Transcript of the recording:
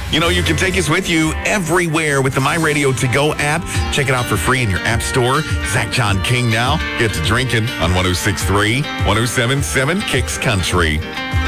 You know, you can take us with you everywhere with the My Radio To Go app. Check it out for free in your app store. Zach John King now. Get to drinking on 106.3, 107.7 Kicks Country.